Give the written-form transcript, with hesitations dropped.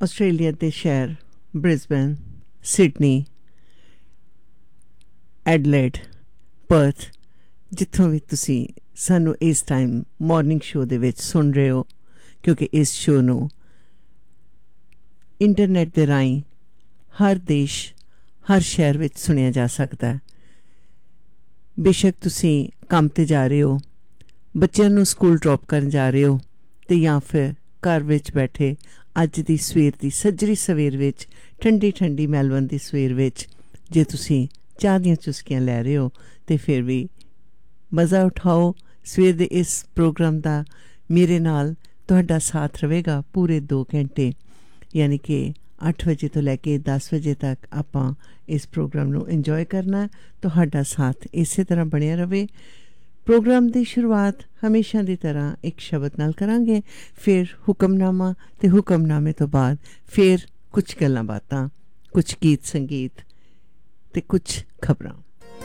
Australia ਦੇ ਸ਼ਹਿਰ Brisbane, Sydney, Adelaide, Perth, ਜਿੱਥੋਂ ਵੀ ਤੁਸੀਂ ਸਾਨੂੰ ਇਸ ਟਾਈਮ ਮੋਰਨਿੰਗ ਸ਼ੋਅ ਦੇ ਵਿੱਚ ਸੁਣ ਰਹੇ ਹੋ, ਕਿਉਂਕਿ ਇਸ ਸ਼ੋਅ ਨੂੰ ਇੰਟਰਨੈਟ ਦੇ ਰਾਹੀਂ ਹਰ ਦੇਸ਼, ਹਰ ਸ਼ਹਿਰ ਵਿੱਚ ਸੁਣਿਆ ਜਾ ਸਕਦਾ ਹੈ। ਬੇਸ਼ੱਕ ਤੁਸੀਂ ਕੰਮ 'ਤੇ ਜਾ ਰਹੇ ਹੋ, ਬੱਚਿਆਂ ਨੂੰ ਸਕੂਲ ਡ੍ਰੌਪ ਕਰਨ ਜਾ ਰਹੇ ਹੋ, ਅਤੇ ਜਾਂ ਫਿਰ ਘਰ ਵਿੱਚ ਬੈਠੇ ਅੱਜ ਦੀ ਸਵੇਰ ਦੀ ਸੱਜਰੀ ਸਵੇਰ ਵਿੱਚ, ਠੰਡੀ ਠੰਡੀ ਮੈਲਬਨ ਦੀ ਸਵੇਰ ਵਿੱਚ ਜੇ ਤੁਸੀਂ ਚਾਹ ਦੀਆਂ ਚੁਸਕੀਆਂ ਲੈ ਰਹੇ ਹੋ ਅਤੇ ਫਿਰ ਵੀ ਮਜ਼ਾ ਉਠਾਓ। ਸਵੇਰ ਦੇ ਇਸ ਪ੍ਰੋਗਰਾਮ ਦਾ ਮੇਰੇ ਨਾਲ ਤੁਹਾਡਾ ਸਾਥ ਰਹੇਗਾ ਪੂਰੇ 2 ਘੰਟੇ, ਯਾਨੀ ਕਿ 8 ਵਜੇ ਤੋਂ ਲੈ ਕੇ 10 ਵਜੇ ਤੱਕ ਆਪਾਂ ਇਸ ਪ੍ਰੋਗਰਾਮ ਨੂੰ ਇੰਜੋਏ ਕਰਨਾ। ਤੁਹਾਡਾ ਸਾਥ ਇਸੇ ਤਰ੍ਹਾਂ ਬਣਿਆ ਰਹੇ। ਪ੍ਰੋਗਰਾਮ ਦੀ ਸ਼ੁਰੂਆਤ ਹਮੇਸ਼ਾ ਦੀ ਤਰ੍ਹਾਂ ਇੱਕ ਸ਼ਬਦ ਨਾਲ ਕਰਾਂਗੇ, ਫਿਰ ਹੁਕਮਨਾਮਾ, ਅਤੇ ਹੁਕਮਨਾਮੇ ਤੋਂ ਬਾਅਦ ਫਿਰ ਕੁਝ ਗੱਲਾਂ ਬਾਤਾਂ, ਕੁਝ ਗੀਤ ਸੰਗੀਤ ਅਤੇ ਕੁਝ ਖਬਰਾਂ।